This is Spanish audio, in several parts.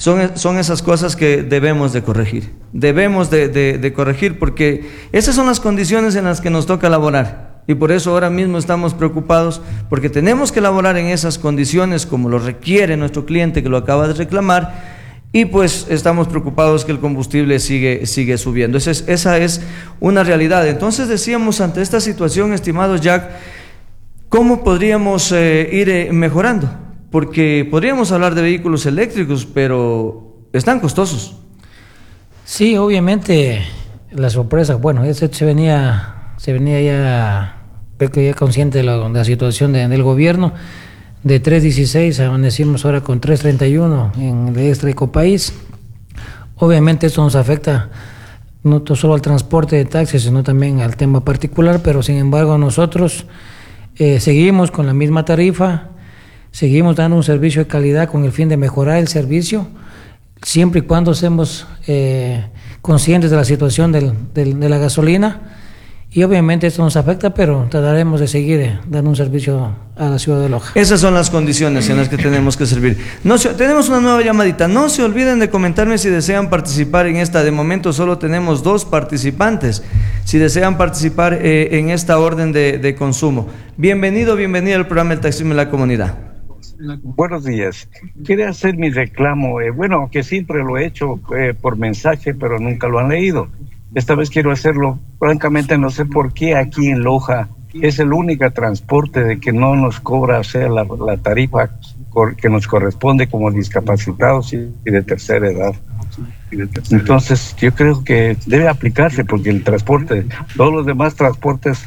son esas cosas que debemos de corregir. Debemos de corregir porque esas son las condiciones en las que nos toca laborar. Y por eso ahora mismo estamos preocupados porque tenemos que laborar en esas condiciones como lo requiere nuestro cliente que lo acaba de reclamar. Y pues estamos preocupados que el combustible sigue subiendo. Esa es una realidad. Entonces decíamos, ante esta situación, estimado Jack, ¿cómo podríamos ir mejorando? Porque podríamos hablar de vehículos eléctricos, pero están costosos. Sí, obviamente la sorpresa, bueno, se venía ya, creo que ya consciente de la situación del gobierno. De 3.16 amanecimos ahora con 3.31 en el extra Ecopaís. Obviamente esto nos afecta no solo al transporte de taxis, sino también al tema particular, pero sin embargo nosotros seguimos con la misma tarifa, seguimos dando un servicio de calidad con el fin de mejorar el servicio, siempre y cuando seamos conscientes de la situación de la gasolina. Y obviamente esto nos afecta, pero trataremos de seguir dando un servicio a la ciudad de Loja. Esas son las condiciones en las que tenemos que servir. Tenemos una nueva llamadita. No se olviden de comentarme si desean participar en esta. De momento solo tenemos 2 participantes. Si desean participar en esta orden de consumo. Bienvenida al programa El Taxismo en la Comunidad. Buenos días. Quería hacer mi reclamo. Bueno, que siempre lo he hecho por mensaje, pero nunca lo han leído. Esta vez quiero hacerlo. Francamente no sé por qué aquí en Loja es el único transporte de que no nos cobra, o sea, la tarifa que nos corresponde como discapacitados y de tercera edad. Entonces yo creo que debe aplicarse porque el transporte, todos los demás transportes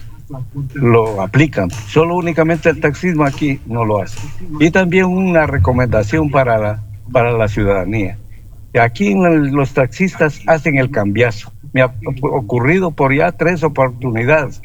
lo aplican, solo únicamente el taxismo aquí no lo hace. Y también una recomendación para la ciudadanía. Aquí los taxistas hacen el cambiazo. Me ha ocurrido por ya 3 oportunidades.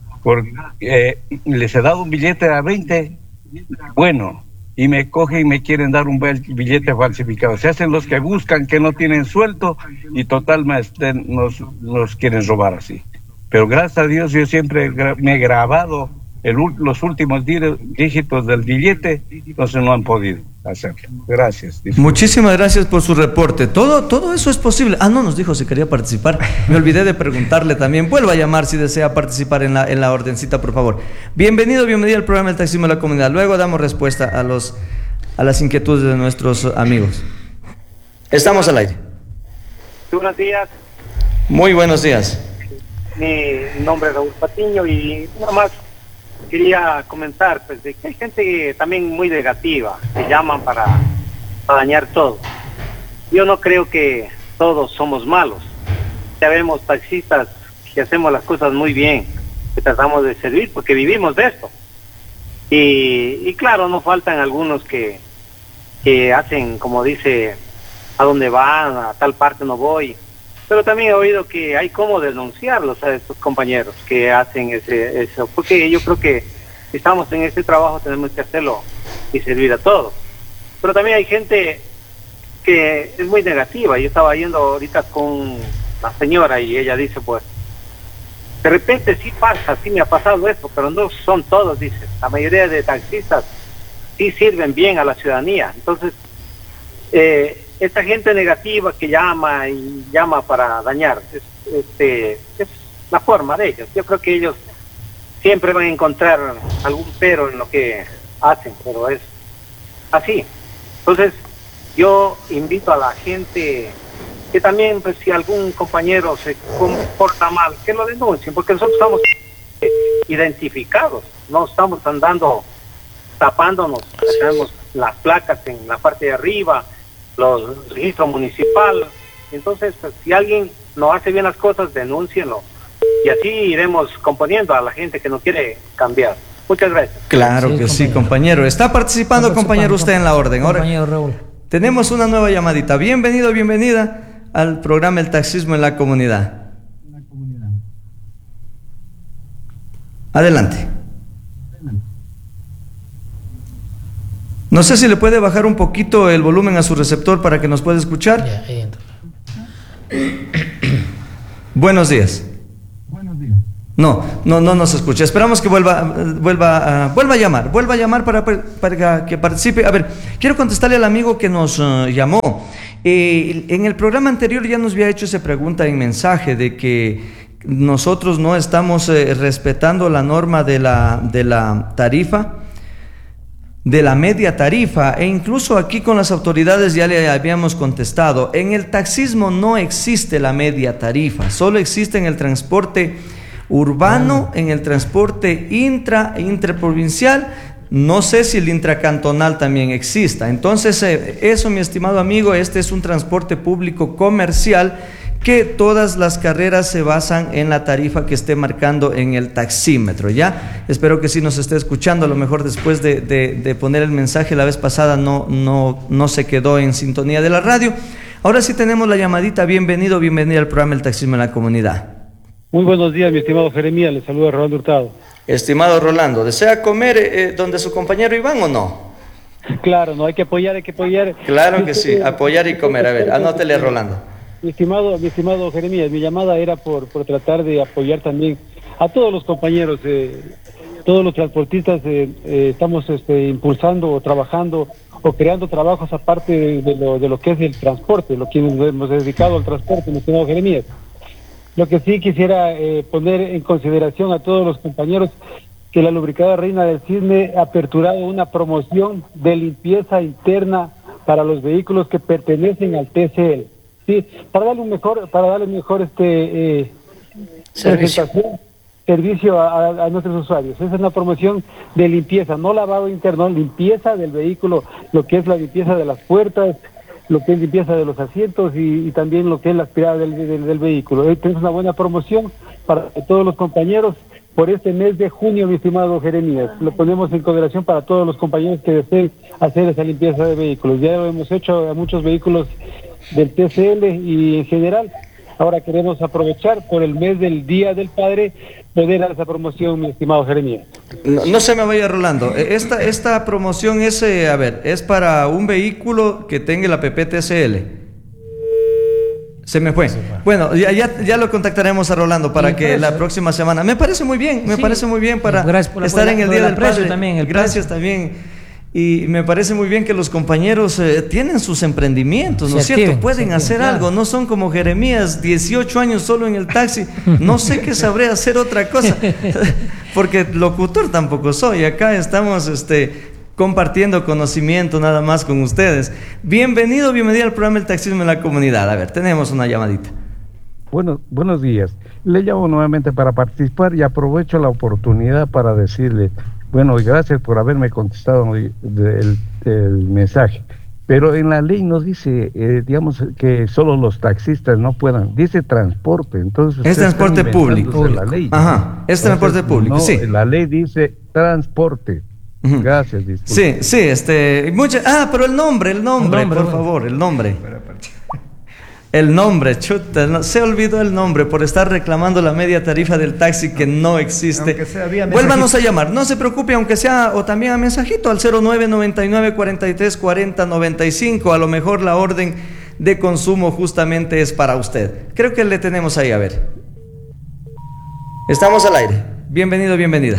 Les he dado un billete a 20, bueno, y me cogen y me quieren dar un billete falsificado. Se hacen los que buscan, que no tienen sueldo, y totalmente nos quieren robar así. Pero gracias a Dios yo siempre me he grabado los últimos dígitos del billete, entonces no han podido hacerlo. Gracias. Disculpe. Muchísimas gracias por su reporte. Todo eso es posible. No nos dijo si quería participar. Me olvidé de preguntarle también. Vuelva a llamar si desea participar en la ordencita, por favor. Bienvenida al programa El Taxismo de la Comunidad. Luego damos respuesta a las inquietudes de nuestros amigos. Estamos al aire. Buenos días. Muy buenos días. Mi nombre es Raúl Patiño y nada más quería comentar pues de que hay gente también muy negativa que llaman para dañar todo. Yo no creo que todos somos malos. Ya vemos taxistas que hacemos las cosas muy bien, que tratamos de servir porque vivimos de esto. Y claro, no faltan algunos que hacen, como dice, a dónde van, a tal parte no voy. Pero también he oído que hay cómo denunciarlos a estos compañeros que hacen eso, porque yo creo que si estamos en este trabajo tenemos que hacerlo y servir a todos. Pero también hay gente que es muy negativa. Yo estaba yendo ahorita con la señora y ella dice, pues, de repente sí pasa, sí me ha pasado esto, pero no son todos, dice. La mayoría de taxistas sí sirven bien a la ciudadanía. Entonces, esta gente negativa que llama para dañar, es la forma de ellos. Yo creo que ellos siempre van a encontrar algún pero en lo que hacen, pero es así. Entonces, yo invito a la gente que también, pues, si algún compañero se comporta mal, que lo denuncien, porque nosotros estamos identificados, no estamos andando tapándonos, tenemos las placas en la parte de arriba, los registros municipal. Entonces, pues, si alguien no hace bien las cosas, denúncienlo y así iremos componiendo a la gente que no quiere cambiar. Muchas gracias. Claro que sí, compañero. Está participando, compañero, usted en la orden. Ahora, compañero Raúl. Tenemos una nueva llamadita. Bienvenida al programa El Taxismo en la Comunidad. Adelante. No sé si le puede bajar un poquito el volumen a su receptor para que nos pueda escuchar. Ya, ahí entra. Buenos días. No nos escucha. Esperamos que vuelva a llamar para que participe. A ver, Quiero contestarle al amigo que nos llamó. En el programa anterior ya nos había hecho esa pregunta en mensaje de que nosotros no estamos respetando la norma de la tarifa, de la media tarifa, e incluso aquí con las autoridades ya le habíamos contestado. En el taxismo no existe la media tarifa, solo existe en el transporte urbano, en el transporte intraprovincial. No sé si el intracantonal también exista. Entonces, eso, mi estimado amigo, este es un transporte público comercial que todas las carreras se basan en la tarifa que esté marcando en el taxímetro, ¿ya? Espero que sí nos esté escuchando. A lo mejor después de poner el mensaje la vez pasada no se quedó en sintonía de la radio. Ahora sí tenemos la llamadita. Bienvenido, bienvenida al programa El Taxismo en la Comunidad. Muy buenos días, mi estimado Jeremías. Le saluda Rolando Hurtado. Estimado Rolando, ¿desea comer donde su compañero Iván o no? Claro, no hay que apoyar, Claro que sí, apoyar y comer. A ver, anótele, Rolando. Mi estimado Jeremías, mi llamada era por tratar de apoyar también a todos los compañeros, todos los transportistas. Estamos impulsando o trabajando o creando trabajos aparte de lo que es el transporte, lo que nos hemos dedicado al transporte, mi estimado Jeremías. Lo que sí quisiera poner en consideración a todos los compañeros, que la lubricadora Reina del Cisne ha aperturado una promoción de limpieza interna para los vehículos que pertenecen al TCL, sí, para darle mejor servicio a nuestros usuarios. Esa es una promoción de limpieza, no lavado interno, limpieza del vehículo, lo que es la limpieza de las puertas, lo que es limpieza de los asientos y también lo que es la aspirada del vehículo. Hoy tenemos una buena promoción para todos los compañeros por este mes de junio, mi estimado Jeremías. Lo ponemos en consideración para todos los compañeros que deseen hacer esa limpieza de vehículos. Ya lo hemos hecho a muchos vehículos del TCL y en general. Ahora queremos aprovechar por el mes del Día del Padre poder dar esa promoción, mi estimado Jeremías. No se me vaya, Rolando. Esta promoción es, es para un vehículo que tenga el APP TCL. Se me fue. Bueno, ya lo contactaremos a Rolando para que la próxima semana. Me parece muy bien, parece muy bien para estar en el Día del Padre. También, gracias también. Y me parece muy bien que los compañeros tienen sus emprendimientos, ¿no es cierto? Pueden hacer algo, no son como Jeremías, 18 años solo en el taxi. No sé qué sabré hacer otra cosa, porque locutor tampoco soy. Acá estamos compartiendo conocimiento nada más con ustedes. Bienvenido al programa El Taxismo en la Comunidad. A ver, tenemos una llamadita. Buenos días. Le llamo nuevamente para participar y aprovecho la oportunidad para decirle, bueno, gracias por haberme contestado el mensaje, pero en la ley no dice, digamos, que solo los taxistas no puedan, dice transporte, entonces... Es transporte público. La ley. Ajá, es transporte público, no, sí. La ley dice transporte. Gracias, disculpe. Sí, pero el nombre, por favor, el nombre. El nombre, chuta, se olvidó el nombre por estar reclamando la media tarifa del taxi que no existe. Vuélvanos a llamar, no se preocupe, aunque sea, o también a mensajito al 0999 43 40 95. A lo mejor la orden de consumo justamente es para usted. Creo que le tenemos ahí, a ver. Estamos al aire. Bienvenido, bienvenida.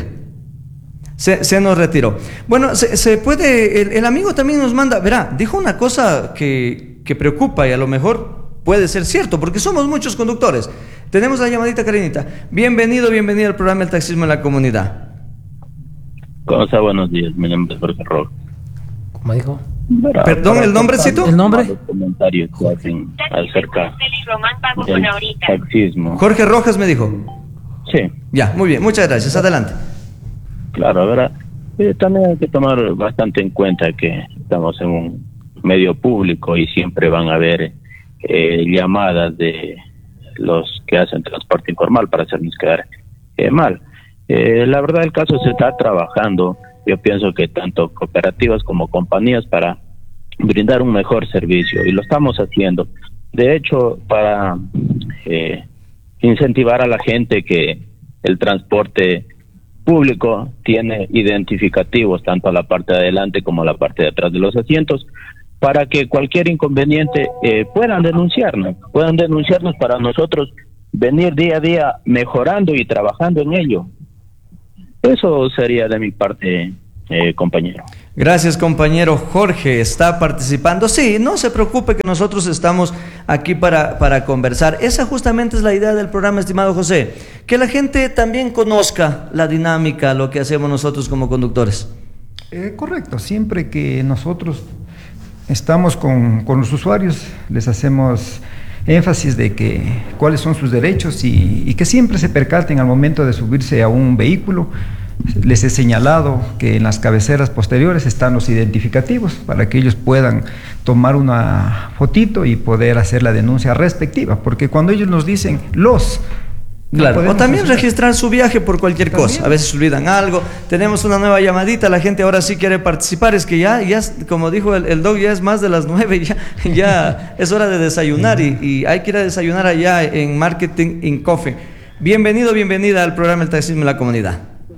Se nos retiró. Bueno, se puede, el amigo también nos manda, verá, dijo una cosa que preocupa y a lo mejor puede ser cierto, porque somos muchos conductores. Tenemos la llamadita, Karinita. Bienvenida al programa El Taxismo en la Comunidad. ¿Cómo está? Buenos días, mi nombre es Jorge Rojas. ¿Cómo dijo? Perdón, ¿el nombrecito? ¿El nombre? Los comentarios que hacen acerca del taxismo. Jorge Rojas me dijo. Sí. Ya, muy bien, muchas gracias. Adelante. Claro, ¿verdad? También hay que tomar bastante en cuenta que estamos en un medio público y siempre van a haber llamadas de los que hacen transporte informal para hacernos quedar mal. La verdad, el caso se está trabajando, yo pienso que tanto cooperativas como compañías, para brindar un mejor servicio, y lo estamos haciendo. De hecho, para incentivar a la gente que el transporte público tiene identificativos tanto a la parte de adelante como a la parte de atrás de los asientos, para que cualquier inconveniente puedan denunciarnos para nosotros venir día a día mejorando y trabajando en ello. Eso sería de mi parte, compañero. Gracias, compañero Jorge, está participando. Sí, no se preocupe que nosotros estamos aquí para conversar. Esa justamente es la idea del programa, estimado José, que la gente también conozca la dinámica, lo que hacemos nosotros como conductores. Correcto, siempre que nosotros estamos con los usuarios, les hacemos énfasis de que cuáles son sus derechos y que siempre se percaten al momento de subirse a un vehículo. Les he señalado que en las cabeceras posteriores están los identificativos para que ellos puedan tomar una fotito y poder hacer la denuncia respectiva, porque cuando ellos nos dicen Claro, o también registrar su viaje por cualquier cosa. A veces se olvidan algo. Tenemos una nueva llamadita, la gente ahora sí quiere participar. Es que ya como dijo el Doc, ya es más de las 9, ya es hora de desayunar y hay que ir a desayunar allá en Marketing in Coffee. Bienvenido, bienvenida al programa El Taxismo en la Comunidad.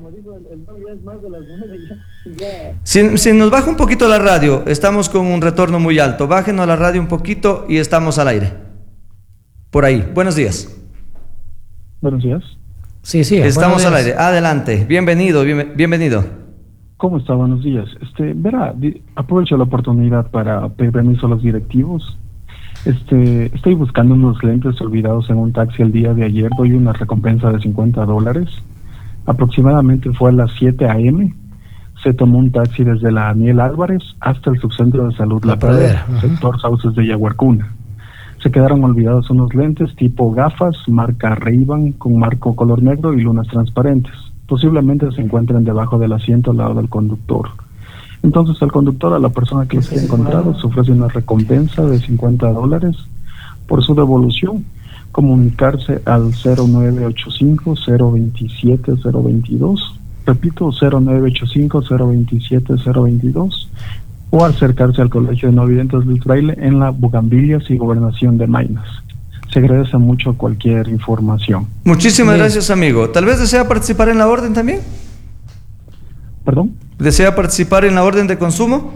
Si nos baja un poquito la radio, estamos con un retorno muy alto. Bájenos la radio un poquito y estamos al aire. Por ahí. Buenos días. Buenos días. Sí, estamos al aire. Adelante. Bienvenido. ¿Cómo está? Buenos días. Aprovecho la oportunidad para pedir permiso a los directivos. Estoy buscando unos lentes olvidados en un taxi el día de ayer. Doy una recompensa de $50. Aproximadamente fue a las 7 a.m. Se tomó un taxi desde la Daniel Álvarez hasta el subcentro de salud La Pradera, sector Sauces de Yaguarcuna. Se quedaron olvidados unos lentes tipo gafas, marca Ray-Ban, con marco color negro y lunas transparentes. Posiblemente se encuentren debajo del asiento al lado del conductor. Entonces el conductor, a la persona que los haya encontrado, se ofrece una recompensa de $50 por su devolución. Comunicarse al 0985-027-022, repito, 0985-027-022, o acercarse al Colegio de No Videntes del Fraile en la Bugambilias y Gobernación de Maynas. Se agradece mucho cualquier información. Muchísimas gracias, amigo. ¿Tal vez desea participar en la orden también? ¿Perdón? ¿Desea participar en la orden de consumo?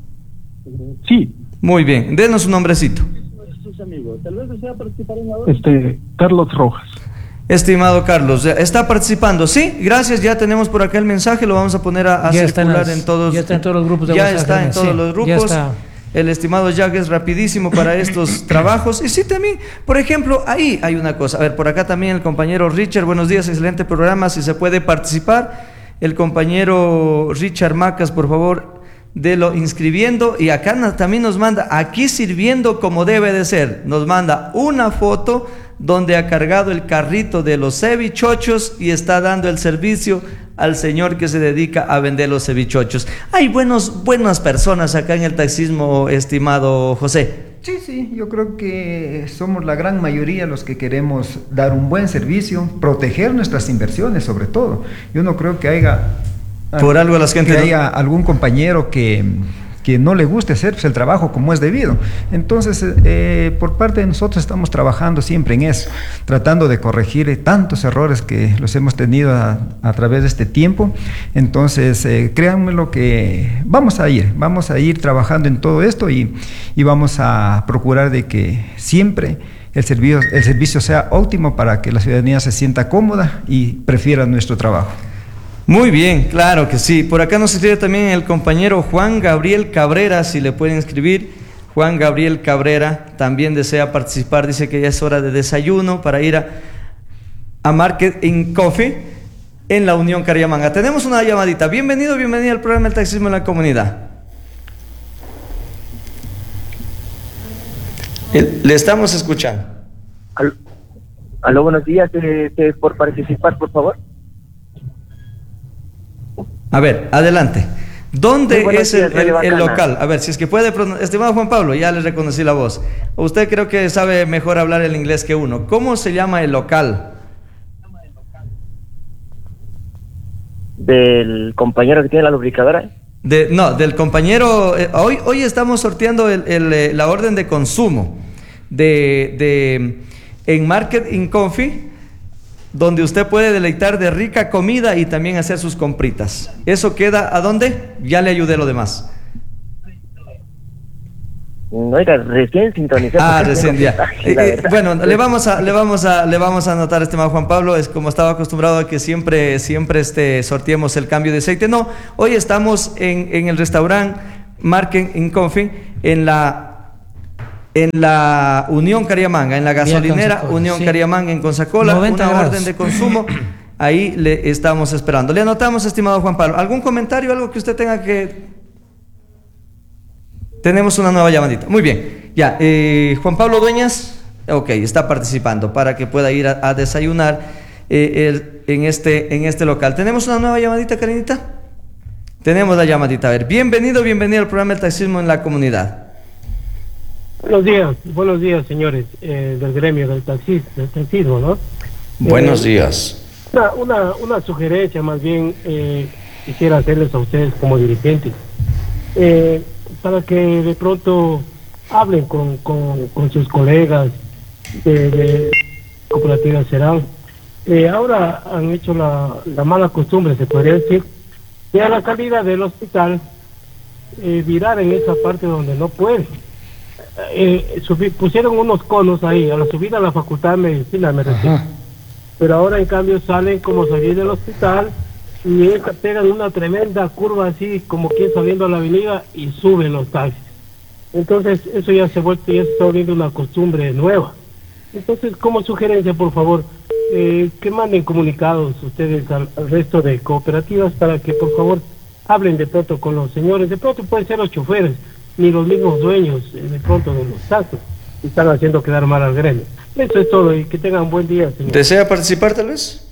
Sí. Muy bien, denos un nombrecito. Tal vez desea participar en la orden. Carlos Rojas. Estimado Carlos, ¿está participando? Sí, gracias, ya tenemos por acá el mensaje, lo vamos a poner a circular en todos. Ya está en todos los grupos de WhatsApp. Ya está en todos los grupos. El estimado Jack es rapidísimo para estos trabajos. Y sí, también, por ejemplo, ahí hay una cosa. A ver, por acá también el compañero Richard, buenos días, excelente programa, si se puede participar. El compañero Richard Macas, por favor, délo inscribiendo. Y acá también nos manda, aquí sirviendo como debe de ser, nos manda una foto donde ha cargado el carrito de los cevichochos y está dando el servicio al señor que se dedica a vender los cevichochos. Hay buenas personas acá en el taxismo, estimado José. Sí, yo creo que somos la gran mayoría los que queremos dar un buen servicio, proteger nuestras inversiones sobre todo. Yo no creo que haya algún compañero que no le guste hacer el trabajo como es debido. Entonces, por parte de nosotros estamos trabajando siempre en eso, tratando de corregir tantos errores que los hemos tenido a través de este tiempo. Entonces, créanme lo que vamos a ir trabajando en todo esto y vamos a procurar de que siempre el servicio sea óptimo para que la ciudadanía se sienta cómoda y prefiera nuestro trabajo. Muy bien, claro que sí. Por acá nos escribe también el compañero Juan Gabriel Cabrera, si le pueden escribir. Juan Gabriel Cabrera también desea participar, dice que ya es hora de desayuno para ir a Market in Coffee en la Unión Cariamanga. Tenemos una llamadita. Bienvenida al programa El Taxismo en la Comunidad. Le estamos escuchando. Aló, buenos días. Por participar, por favor. A ver, adelante. ¿Dónde es el local? A ver, si es que puede pronunciar. Estimado Juan Pablo, ya le reconocí la voz. Usted creo que sabe mejor hablar el inglés que uno. ¿Cómo se llama el local? ¿Del compañero que tiene la lubricadora? Del compañero. Hoy estamos sorteando la orden de consumo en Market in Coffee, donde usted puede deleitar de rica comida y también hacer sus compritas. ¿Eso queda a dónde? Ya le ayudé lo demás. Oiga, recién sintonicé. Recién ya. Bueno, le vamos a anotar, estimado Juan Pablo, es como estaba acostumbrado a que siempre sorteemos el cambio de aceite. No, hoy estamos en el restaurante Marken in Coffee, en la Unión Cariamanga, en la gasolinera Unión Cariamanga en Consacola, una orden de consumo. Ahí le estamos esperando. Le anotamos, estimado Juan Pablo. ¿Algún comentario, algo que usted tenga que...? Tenemos una nueva llamadita. Muy bien. Ya, Juan Pablo Dueñas, ok, está participando para que pueda ir a desayunar en este local. ¿Tenemos una nueva llamadita, Karinita? Tenemos la llamadita. A ver, bienvenido al programa del taxismo en la comunidad. Buenos días, señores del gremio del taxismo, ¿no? Buenos días. Una sugerencia, más bien, quisiera hacerles a ustedes como dirigentes, para que de pronto hablen con sus colegas de Cooperativa Serán. Ahora han hecho la mala costumbre, se podría decir, de a la salida del hospital virar en esa parte donde no pueden. Pusieron unos conos ahí a la subida a la Facultad de Medicina, me refiero. Pero ahora en cambio salen como salir del hospital y pegan una tremenda curva así como quien saliendo a la avenida y suben los taxis. Entonces eso ya se está volviendo una costumbre nueva. Entonces, como sugerencia, por favor, que manden comunicados ustedes al resto de cooperativas para que por favor hablen de pronto con los señores. De pronto pueden ser los choferes ni los mismos dueños de pronto de los taxis que están haciendo quedar mal al gremio. Eso es todo y que tengan buen día, señor. ¿Desea participar tal vez?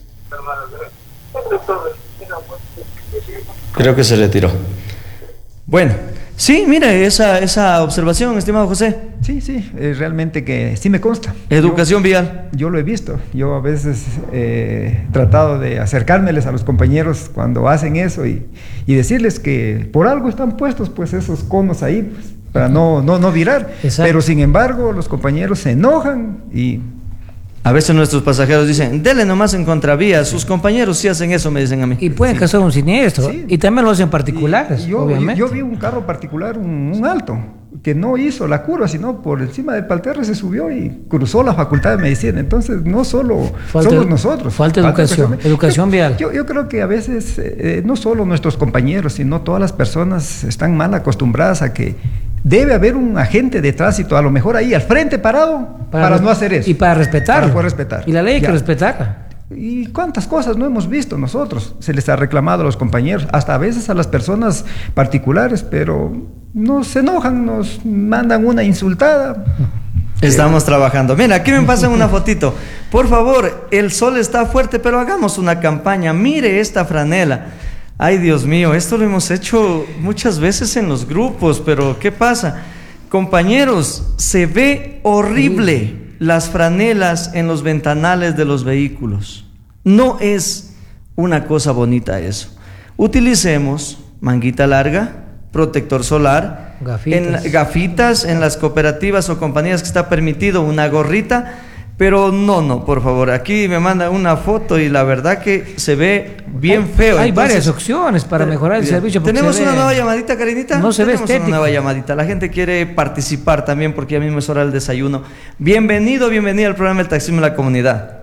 Creo que se retiró. Bueno, sí, mire, esa observación, estimado José. Sí, realmente que sí me consta. Educación vial. Yo lo he visto. Yo a veces he tratado de acercármeles a los compañeros cuando hacen eso y decirles que por algo están puestos pues esos conos ahí, pues, para no virar. Exacto. Pero sin embargo los compañeros se enojan y... A veces nuestros pasajeros dicen, dele nomás en contravía. Sus compañeros sí hacen eso, me dicen a mí. Y pueden causar un siniestro. Sí. Y también lo hacen particulares, obviamente. Yo vi un carro particular, un alto, que no hizo la curva, sino por encima del parterre se subió y cruzó la Facultad de Medicina. Entonces, no solo somos nosotros. Falta educación vial. Yo creo que a veces, no solo nuestros compañeros, sino todas las personas están mal acostumbradas a que debe haber un agente de tránsito, a lo mejor ahí al frente parado, para no hacer eso. Y para respetarlo. Para poder respetar. Y la ley hay que respetarla. ¿Y cuántas cosas no hemos visto nosotros? Se les ha reclamado a los compañeros, hasta a veces a las personas particulares, pero no se enojan, nos mandan una insultada. Estamos trabajando. Mira, aquí me pasan una fotito. Por favor, el sol está fuerte, pero hagamos una campaña. Mire esta franela. Ay, Dios mío, esto lo hemos hecho muchas veces en los grupos, pero ¿qué pasa? Compañeros, se ve horrible las franelas en los ventanales de los vehículos. No es una cosa bonita eso. Utilicemos manguita larga, protector solar, gafitas en las cooperativas o compañías que está permitido, una gorrita. Pero no, por favor, aquí me mandan una foto y la verdad que se ve bien feo. Hay varias opciones para mejorar el servicio. ¿Tenemos una nueva llamadita, Karinita? No se ve estético. Una nueva llamadita. La gente quiere participar también porque ya mismo es hora del desayuno. Bienvenida al programa del taxismo en la comunidad.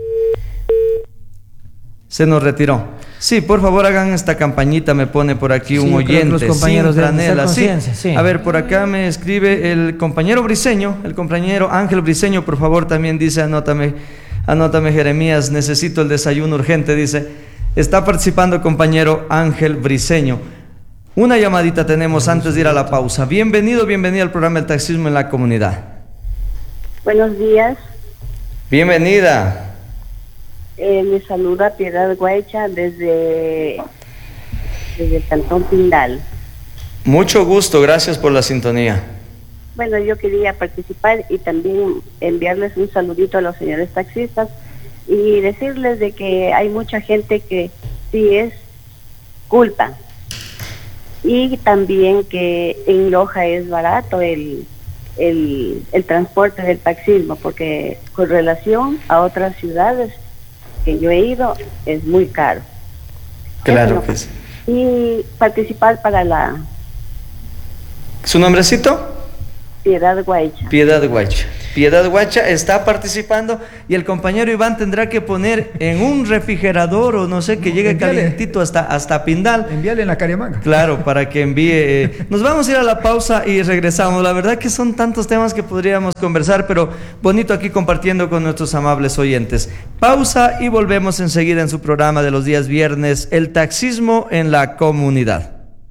Se nos retiró. Sí, por favor hagan esta campañita, me pone por aquí un oyente. Los compañeros de franela, sí. A ver, por acá me escribe el compañero Briceño, el compañero Ángel Briceño, por favor, también dice, anótame Jeremías, necesito el desayuno urgente, dice. Está participando compañero Ángel Briceño. Una llamadita tenemos antes de ir a la pausa. Bienvenida al programa del taxismo en la comunidad. Buenos días. Bienvenida. Le saluda Piedad Guaycha desde el Cantón Pindal. Mucho gusto, gracias por la sintonía. Bueno, yo quería participar y también enviarles un saludito a los señores taxistas y decirles de que hay mucha gente que sí es culpa y también que en Loja es barato el transporte del taxismo, porque con relación a otras ciudades que yo he ido es muy caro. Claro que sí. Y participar para la... ¿Su nombrecito? Piedad Guaycha. Piedad Guaycha. Piedad Guaycha está participando y el compañero Iván tendrá que poner en un refrigerador o no sé, que llegue calientito hasta Pindal. Envíale en la Cariamanga. Claro, para que envíe. Nos vamos a ir a la pausa y regresamos. La verdad que son tantos temas que podríamos conversar, pero bonito aquí compartiendo con nuestros amables oyentes. Pausa y volvemos enseguida en su programa de los días viernes, El Taxismo en la Comunidad.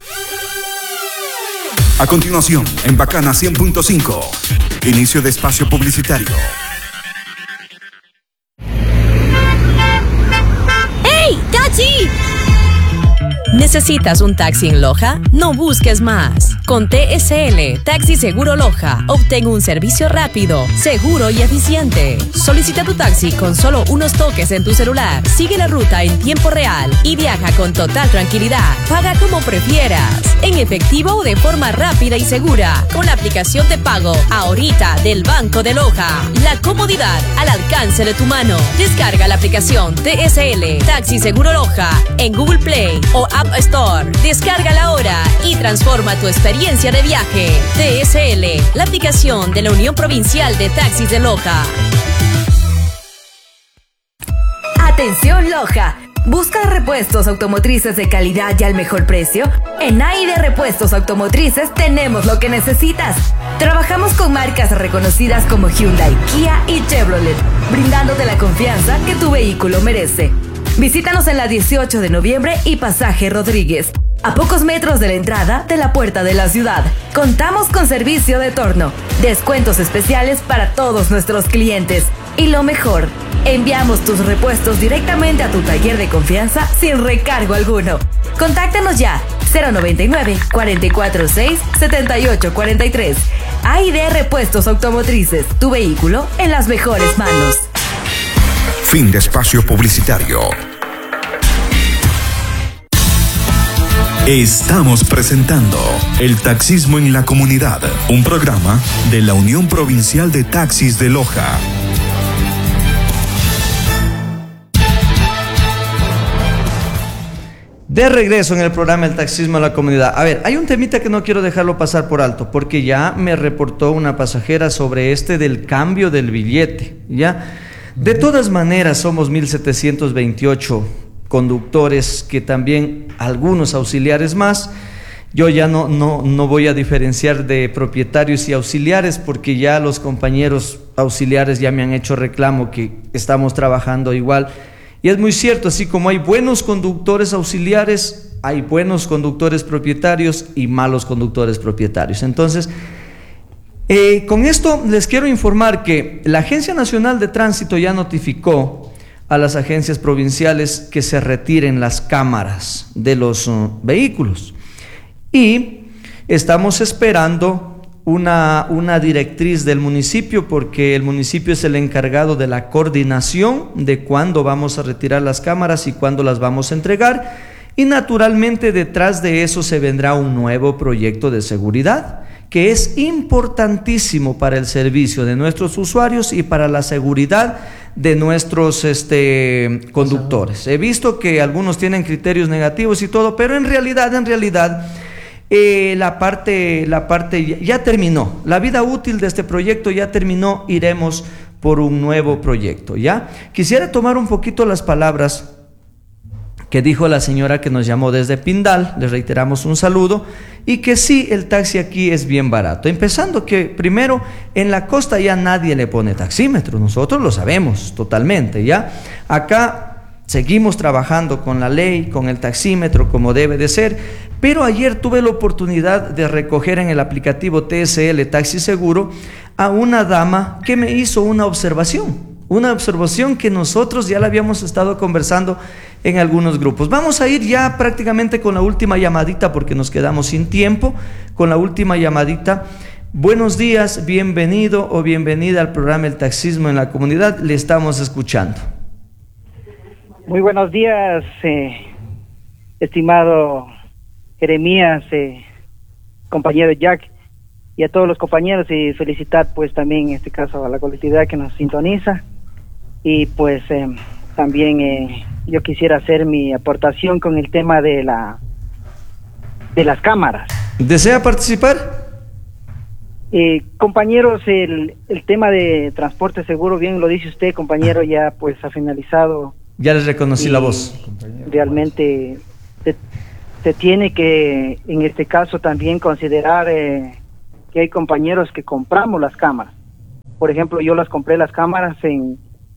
A continuación, en Bacana 100.5, inicio de espacio publicitario. ¡Hey, taxi! ¿Necesitas un taxi en Loja? No busques más. Con TSL, Taxi Seguro Loja, obtén un servicio rápido, seguro y eficiente. Solicita tu taxi con solo unos toques en tu celular. Sigue la ruta en tiempo real y viaja con total tranquilidad. Paga como prefieras, en efectivo o de forma rápida y segura, con la aplicación de pago Ahorita del Banco de Loja. La comodidad al alcance de tu mano. Descarga la aplicación TSL, Taxi Seguro Loja, en Google Play o App Store. Descárgala ahora y transforma tu experiencia de viaje. TSL, la aplicación de la Unión Provincial de Taxis de Loja. Atención Loja. ¿Buscas repuestos automotrices de calidad y al mejor precio? En AID Repuestos Automotrices tenemos lo que necesitas. Trabajamos con marcas reconocidas como Hyundai, Kia y Chevrolet, brindándote la confianza que tu vehículo merece. Visítanos en la 18 de noviembre y Pasaje Rodríguez, a pocos metros de la entrada de la puerta de la ciudad. Contamos con servicio de torno, descuentos especiales para todos nuestros clientes. Y lo mejor, enviamos tus repuestos directamente a tu taller de confianza sin recargo alguno. Contáctanos ya, 099-446-7843. AID Repuestos Automotrices, tu vehículo en las mejores manos. Fin de espacio publicitario. Estamos presentando El Taxismo en la Comunidad, un programa de la Unión Provincial de Taxis de Loja. De regreso en el programa El Taxismo en la Comunidad. A ver, hay un temita que no quiero dejarlo pasar por alto, porque ya me reportó una pasajera sobre del cambio del billete, ¿ya? De todas maneras, somos 1.728 conductores, que también algunos auxiliares más. Yo ya no voy a diferenciar de propietarios y auxiliares, porque ya los compañeros auxiliares ya me han hecho reclamo que estamos trabajando igual. Y es muy cierto, así como hay buenos conductores auxiliares, hay buenos conductores propietarios y malos conductores propietarios. Entonces, con esto les quiero informar que la Agencia Nacional de Tránsito ya notificó a las agencias provinciales que se retiren las cámaras de los vehículos. Y estamos esperando una directriz del municipio, porque el municipio es el encargado de la coordinación de cuándo vamos a retirar las cámaras y cuándo las vamos a entregar. Y naturalmente detrás de eso se vendrá un nuevo proyecto de seguridad, que es importantísimo para el servicio de nuestros usuarios y para la seguridad de nuestros conductores. He visto que algunos tienen criterios negativos y todo, pero en realidad la parte ya terminó. La vida útil de este proyecto ya terminó. Iremos por un nuevo proyecto, ¿ya? Quisiera tomar un poquito las palabras que dijo la señora que nos llamó desde Pindal. Les reiteramos un saludo, y que sí, el taxi aquí es bien barato. Empezando que primero, en la costa ya nadie le pone taxímetro, nosotros lo sabemos totalmente, ¿ya? Acá seguimos trabajando con la ley, con el taxímetro como debe de ser, pero ayer tuve la oportunidad de recoger en el aplicativo TSL Taxi Seguro a una dama que me hizo una observación que nosotros ya la habíamos estado conversando en algunos grupos. Vamos a ir ya prácticamente con la última llamadita, porque nos quedamos sin tiempo. Con la última llamadita. Buenos días, bienvenido o bienvenida al programa El Taxismo en la Comunidad. Le estamos escuchando. Muy buenos días, estimado Jeremías, compañero Jack, y a todos los compañeros, y felicitar pues también en este caso a la colectividad que nos sintoniza. Y pues también yo quisiera hacer mi aportación con el tema de las cámaras. ¿Desea participar? Compañeros, el tema de transporte seguro, bien lo dice usted, compañero, ya pues ha finalizado. Ya les reconocí la voz. Realmente se tiene que, en este caso, también considerar que hay compañeros que compramos las cámaras. Por ejemplo, yo las compré las cámaras en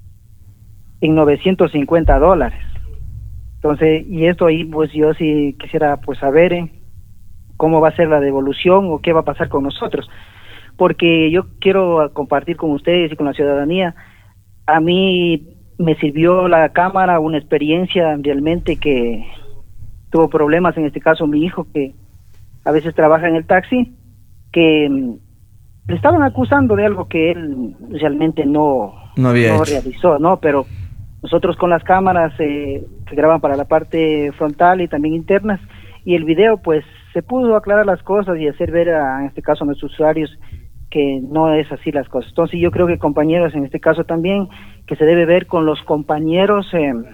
$950. Entonces, y esto ahí, pues yo sí quisiera pues saber cómo va a ser la devolución o qué va a pasar con nosotros. Porque yo quiero compartir con ustedes y con la ciudadanía. A mí me sirvió la cámara, una experiencia realmente que tuvo problemas, en este caso mi hijo, que a veces trabaja en el taxi, que le estaban acusando de algo que él realmente no realizó, ¿no? Pero nosotros con las cámaras que graban para la parte frontal y también internas, y el video, pues se pudo aclarar las cosas y hacer ver en este caso a nuestros usuarios que no es así las cosas. Entonces yo creo que, compañeros, en este caso también, que se debe ver con los compañeros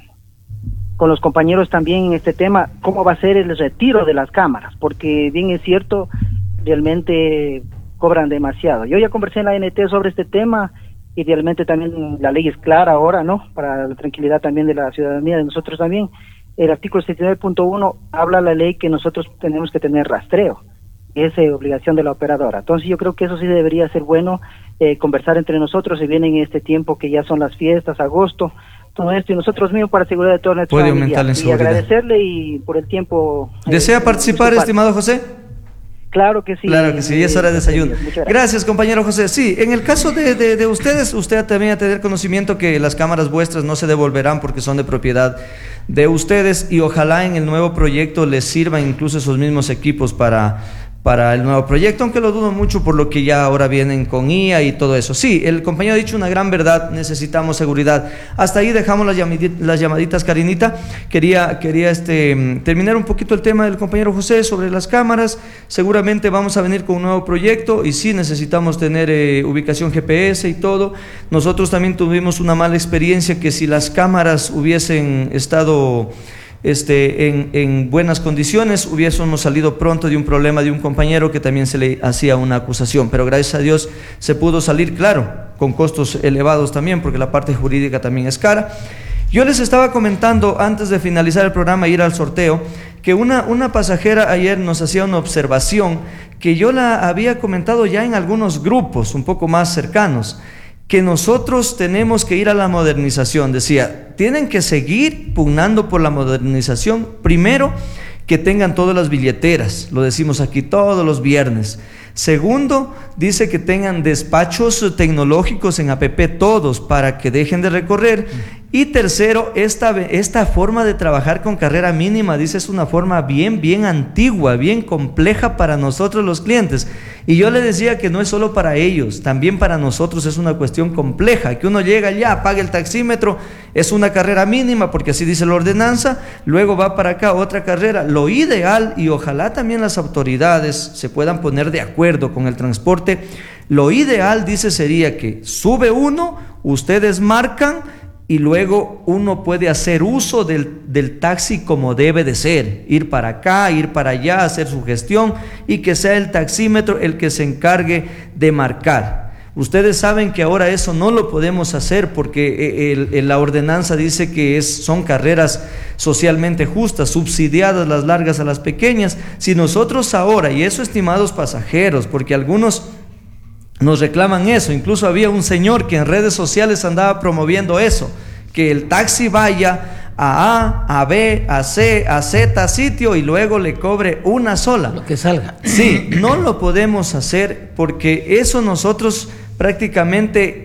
también en este tema, cómo va a ser el retiro de las cámaras, porque bien es cierto, realmente cobran demasiado. Yo ya conversé en la ANT sobre este tema y realmente también la ley es clara ahora, ¿no? Para la tranquilidad también de la ciudadanía, de nosotros también. El artículo 79.1 habla la ley que nosotros tenemos que tener rastreo. Es obligación de la operadora. Entonces yo creo que eso sí debería ser bueno, conversar entre nosotros. Se viene en este tiempo que ya son las fiestas, agosto, todo esto, y nosotros mismos para seguridad de toda nuestra puede familia. aumentar la inseguridad. Y agradecerle y por el tiempo. ¿Desea participar, estimado José? Claro que sí. Claro que sí, es hora de desayuno. Gracias, compañero José. Sí, en el caso de ustedes, usted también a tener conocimiento que las cámaras vuestras no se devolverán porque son de propiedad de ustedes, y ojalá en el nuevo proyecto les sirvan incluso esos mismos equipos para el nuevo proyecto, aunque lo dudo mucho por lo que ya ahora vienen con IA y todo eso. Sí, el compañero ha dicho una gran verdad, necesitamos seguridad. Hasta ahí dejamos las llamaditas, Karinita. Quería terminar un poquito el tema del compañero José sobre las cámaras. Seguramente vamos a venir con un nuevo proyecto y sí necesitamos tener ubicación GPS y todo. Nosotros también tuvimos una mala experiencia, que si las cámaras hubiesen estado en buenas condiciones, hubiésemos salido pronto de un problema de un compañero que también se le hacía una acusación, pero gracias a Dios se pudo salir, claro, con costos elevados también, porque la parte jurídica también es cara. Yo les estaba comentando antes de finalizar el programa e ir al sorteo, que una pasajera ayer nos hacía una observación que yo la había comentado ya en algunos grupos un poco más cercanos, que nosotros tenemos que ir a la modernización. Decía, tienen que seguir pugnando por la modernización. Primero, que tengan todas las billeteras, lo decimos aquí todos los viernes. Segundo, dice que tengan despachos tecnológicos en APP todos para que dejen de recorrer. Y tercero, esta forma de trabajar con carrera mínima, dice, es una forma bien antigua, bien compleja para nosotros los clientes. Y yo le decía que no es solo para ellos, también para nosotros es una cuestión compleja, que uno llega ya, apaga el taxímetro, es una carrera mínima, porque así dice la ordenanza, luego va para acá otra carrera. Lo ideal, y ojalá también las autoridades se puedan poner de acuerdo con el transporte, lo ideal, dice, sería que sube uno, ustedes marcan, y luego uno puede hacer uso del taxi como debe de ser, ir para acá, ir para allá, hacer su gestión, y que sea el taxímetro el que se encargue de marcar. Ustedes saben que ahora eso no lo podemos hacer porque la ordenanza dice que son carreras socialmente justas, subsidiadas las largas a las pequeñas. Si nosotros ahora, y eso, estimados pasajeros, porque algunos nos reclaman eso, incluso había un señor que en redes sociales andaba promoviendo eso, que el taxi vaya a A, a B, a C, a Z sitio y luego le cobre una sola. Lo que salga. Sí, no lo podemos hacer porque eso nosotros prácticamente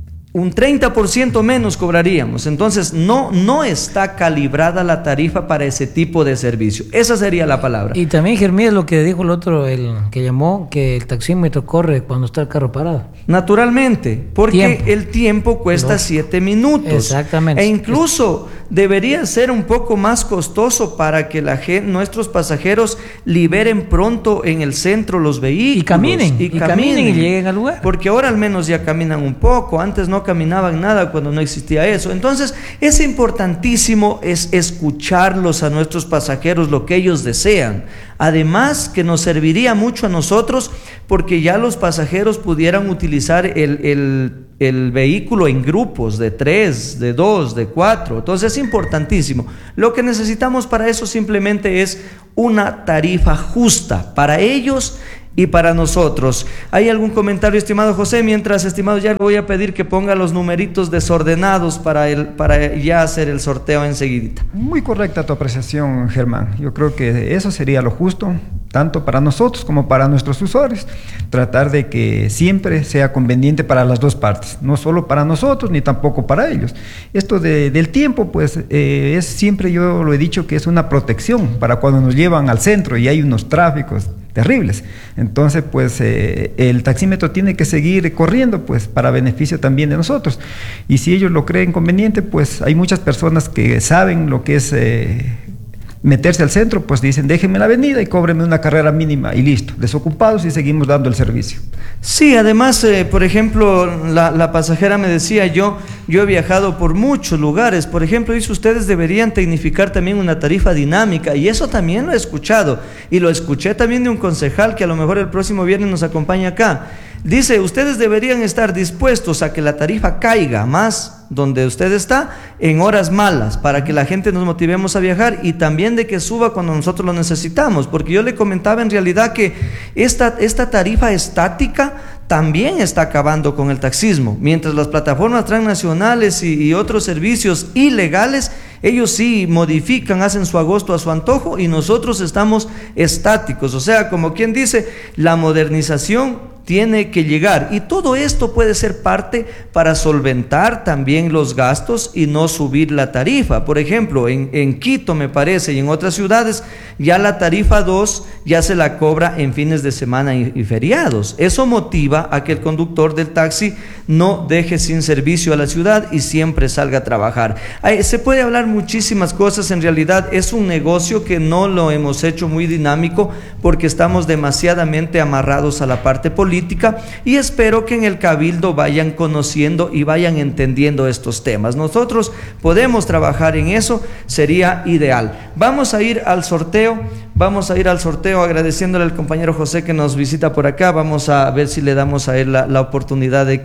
un 30% menos cobraríamos. Entonces no está calibrada la tarifa para ese tipo de servicio. Esa sería la palabra. Y también, Jeremías, lo que dijo el otro, el que llamó, que el taxímetro corre cuando está el carro parado. Naturalmente, porque el tiempo cuesta 7 minutos. Exactamente. E incluso debería ser un poco más costoso para que nuestros pasajeros liberen pronto en el centro los vehículos. Y caminen y lleguen al lugar. Porque ahora al menos ya caminan un poco, antes no caminaban nada cuando no existía eso. Entonces es importantísimo escucharlos a nuestros pasajeros, lo que ellos desean. Además que nos serviría mucho a nosotros porque ya los pasajeros pudieran utilizar el vehículo en grupos de 3, de 2, de 4. Entonces es importantísimo. Lo que necesitamos para eso simplemente es una tarifa justa para ellos y para nosotros. ¿Hay algún comentario, estimado José? Mientras, estimado Jack, voy a pedir que ponga los numeritos desordenados para ya hacer el sorteo enseguidita. Muy correcta tu apreciación, Germán. Yo creo que eso sería lo justo, tanto para nosotros como para nuestros usuarios. Tratar de que siempre sea conveniente para las dos partes, no solo para nosotros ni tampoco para ellos. Esto del tiempo, pues es siempre, yo lo he dicho, que es una protección para cuando nos llevan al centro y hay unos tráficos terribles. Entonces, pues el taxímetro tiene que seguir corriendo, pues para beneficio también de nosotros. Y si ellos lo creen conveniente, pues hay muchas personas que saben lo que es meterse al centro, pues dicen, déjenme la avenida y cóbrenme una carrera mínima y listo, desocupados y seguimos dando el servicio. Sí, además, por ejemplo, la pasajera me decía, yo he viajado por muchos lugares, por ejemplo, dice, ustedes deberían tecnificar también una tarifa dinámica, y eso también lo he escuchado, y lo escuché también de un concejal que a lo mejor el próximo viernes nos acompaña acá. Dice, ustedes deberían estar dispuestos a que la tarifa caiga más donde usted está en horas malas, para que la gente nos motivemos a viajar, y también de que suba cuando nosotros lo necesitamos, porque yo le comentaba en realidad que esta tarifa estática también está acabando con el taxismo, mientras las plataformas transnacionales y otros servicios ilegales, ellos sí modifican, hacen su agosto a su antojo, y nosotros estamos estáticos. O sea, como quien dice, la modernización tiene que llegar, y todo esto puede ser parte para solventar también los gastos y no subir la tarifa. Por ejemplo, en Quito, me parece, y en otras ciudades, ya la tarifa 2 ya se la cobra en fines de semana y feriados. Eso motiva a que el conductor del taxi no deje sin servicio a la ciudad y siempre salga a trabajar. Se puede hablar muchísimas cosas. En realidad es un negocio que no lo hemos hecho muy dinámico porque estamos demasiadamente amarrados a la parte política, y espero que en el Cabildo vayan conociendo y vayan entendiendo estos temas. Nosotros podemos trabajar en eso, sería ideal. Vamos a ir al sorteo agradeciéndole al compañero José que nos visita por acá. Vamos a ver si le damos a él la oportunidad de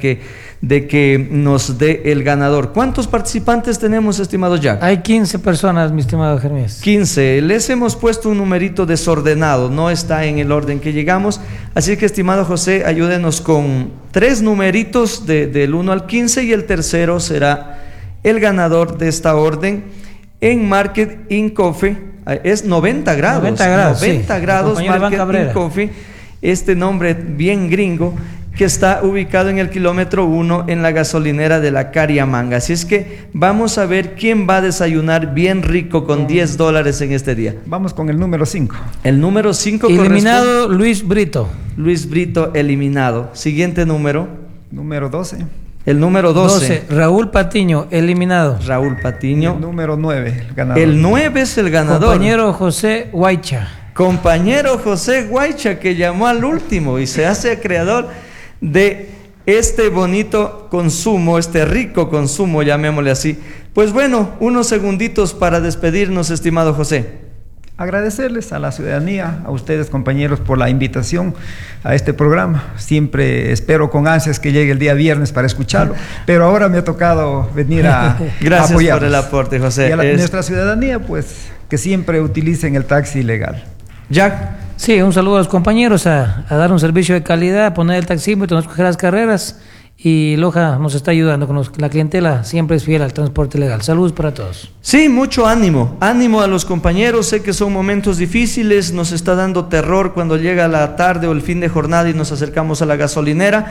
que nos dé el ganador. ¿Cuántos participantes tenemos, estimado Jack? Hay 15 personas, mi estimado Jeremías. 15. Les hemos puesto un numerito desordenado, no está en el orden que llegamos, así que, estimado José, ayúdenos con 3 numeritos del 1 al 15, y el tercero será el ganador de esta orden en Market Inn Coffee. Es 90 grados. 90 grados Market Inn Coffee, este nombre bien gringo, que está ubicado en el kilómetro 1 en la gasolinera de la Cariamanga. Así es que vamos a ver quién va a desayunar bien rico con $10 en este día. Vamos con el número 5. El número 5 eliminado, Luis Brito. Luis Brito eliminado. Siguiente número. Número 12. El número 12. Raúl Patiño, eliminado. Raúl Patiño. El número 9, el ganador. El 9 es el ganador. Compañero José Guaycha. Compañero José Guaycha, que llamó al último y se hace acreedor de este bonito consumo, este rico consumo, llamémosle así. Pues bueno, unos segunditos para despedirnos, estimado José. Agradecerles a la ciudadanía, a ustedes, compañeros, por la invitación a este programa. Siempre espero con ansias que llegue el día viernes para escucharlo, pero ahora me ha tocado venir a Gracias apoyarlos. Por el aporte, José. Y a nuestra ciudadanía, pues, que siempre utilicen el taxi legal. Jack. Sí, un saludo a los compañeros, a dar un servicio de calidad, a poner el taxímetro, no escoger las carreras, y Loja nos está ayudando con la clientela, siempre es fiel al transporte legal. Saludos para todos. Sí, mucho ánimo a los compañeros. Sé que son momentos difíciles, nos está dando terror cuando llega la tarde o el fin de jornada y nos acercamos a la gasolinera,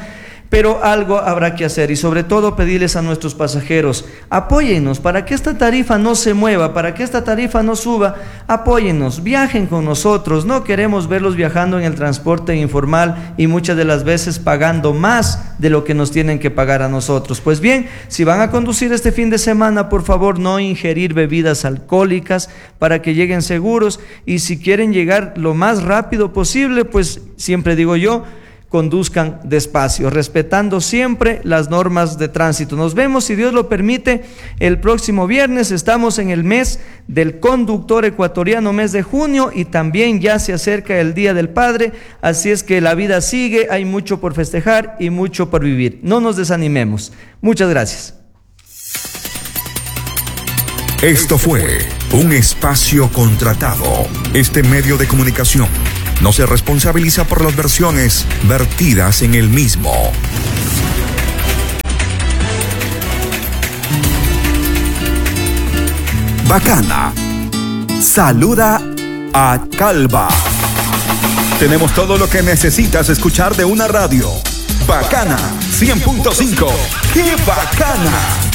pero algo habrá que hacer y sobre todo pedirles a nuestros pasajeros, apóyennos para que esta tarifa no se mueva, para que esta tarifa no suba, apóyennos, viajen con nosotros, no queremos verlos viajando en el transporte informal y muchas de las veces pagando más de lo que nos tienen que pagar a nosotros. Pues bien, si van a conducir este fin de semana, por favor no ingerir bebidas alcohólicas para que lleguen seguros, y si quieren llegar lo más rápido posible, pues siempre digo yo, conduzcan despacio, respetando siempre las normas de tránsito. Nos vemos, si Dios lo permite, el próximo viernes. Estamos en el mes del conductor ecuatoriano, mes de junio, y también ya se acerca el Día del Padre, así es que la vida sigue, hay mucho por festejar y mucho por vivir. No nos desanimemos. Muchas gracias. Esto fue un espacio contratado. Este medio de comunicación no se responsabiliza por las versiones vertidas en el mismo. Bacana saluda a Calva. Tenemos todo lo que necesitas escuchar de una radio. Bacana 100.5. ¡Qué bacana!